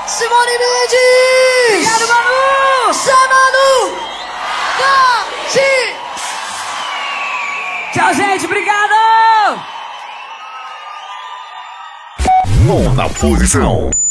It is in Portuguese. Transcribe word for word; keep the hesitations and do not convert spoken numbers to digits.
Simone Mendes! Obrigado, Manu! Manu! Gatti! Tchau, gente, obrigado! Nona posição.